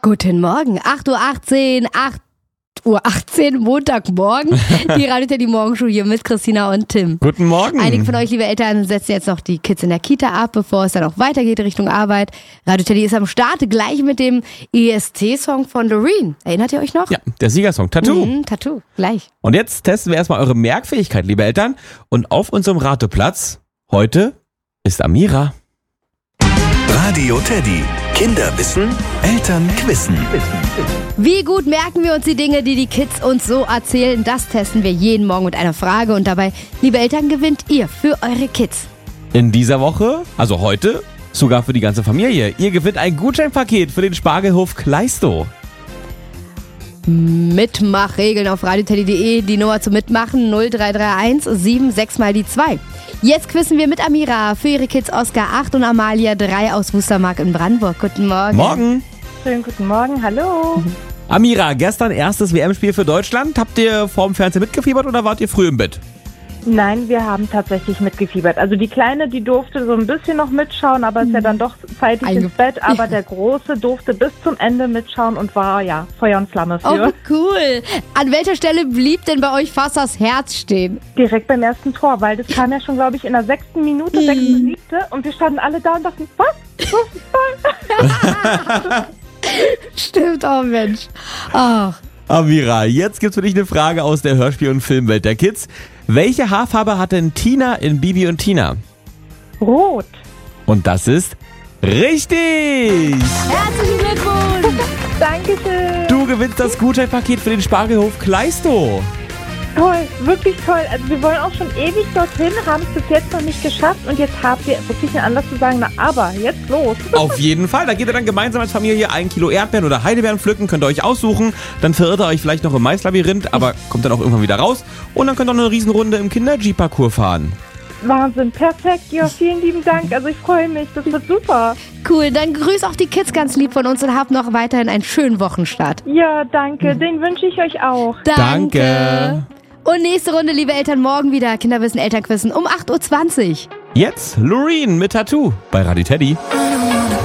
Guten Morgen, 8:18 Uhr, 8:18 Uhr, Montagmorgen. Die Radio Teddy Morgenshow hier mit Christina und Tim. Guten Morgen. Einige von euch, liebe Eltern, setzen jetzt noch die Kids in der Kita ab, bevor es dann auch weitergeht Richtung Arbeit. Radio Teddy ist am Start, gleich mit dem EST-Song von Loreen. Erinnert ihr euch noch? Ja, der Siegersong, Tattoo. Tattoo, gleich. Und jetzt testen wir erstmal eure Merkfähigkeit, liebe Eltern. Und auf unserem Rateplatz heute ist Amira. Radio Teddy. Kinder wissen, Eltern quizzen. Wie gut merken wir uns die Dinge, die die Kids uns so erzählen? Das testen wir jeden Morgen mit einer Frage. Und dabei, liebe Eltern, gewinnt ihr für eure Kids. In dieser Woche, also heute, sogar für die ganze Familie. Ihr gewinnt ein Gutscheinpaket für den Spargelhof Kleistow. Mitmachregeln auf radioteddy.de. Die Nummer zum Mitmachen 0331 76 mal die 2. Jetzt quizzen wir mit Amira für ihre Kids Oskar 8 und Amalia 3 aus Wustermark in Brandenburg. Guten Morgen. Morgen. Schönen guten Morgen, hallo. Amira, gestern erstes WM-Spiel für Deutschland. Habt ihr vorm Fernsehen mitgefiebert oder wart ihr früh im Bett? Nein, wir haben tatsächlich mitgefiebert. Also die Kleine, die durfte so ein bisschen noch mitschauen, aber ist ja dann doch zeitig ins Bett. Aber der Große durfte bis zum Ende mitschauen und war ja Feuer und Flamme für. Oh, cool. An welcher Stelle blieb denn bei euch fast das Herz stehen? Direkt beim ersten Tor, weil das kam ja schon, glaube ich, in der 6. Minute, 6., 7. Und wir standen alle da und dachten, was? So ist toll. Stimmt, oh Mensch. Ach. Amira, jetzt gibt's für dich eine Frage aus der Hörspiel- und Filmwelt der Kids. Welche Haarfarbe hat denn Tina in Bibi und Tina? Rot. Und das ist richtig! Herzlichen Glückwunsch. Dankeschön. Du gewinnst das Gutscheinpaket für den Spargelhof Kleistow. Toll, wirklich toll. Also wir wollen auch schon ewig dorthin, haben es bis jetzt noch nicht geschafft und jetzt habt ihr wirklich einen Anlass zu sagen, na aber, jetzt los. Auf jeden Fall, da geht ihr dann gemeinsam als Familie 1 Kilo Erdbeeren oder Heidelbeeren pflücken, könnt ihr euch aussuchen, dann verirrt ihr euch vielleicht noch im Maislabyrinth, aber kommt dann auch irgendwann wieder raus und dann könnt ihr noch eine Riesenrunde im Kinder-Jeep-Parcours fahren. Wahnsinn, perfekt. Ja, vielen lieben Dank. Also ich freue mich, das wird super. Cool, dann grüß auch die Kids ganz lieb von uns und habt noch weiterhin einen schönen Wochenstart. Ja, danke. Den wünsche ich euch auch. Danke. Und nächste Runde, liebe Eltern, morgen wieder Kinderwissen, Elternquissen um 8:20 Uhr. Jetzt Loreen mit Tattoo bei Radio Teddy.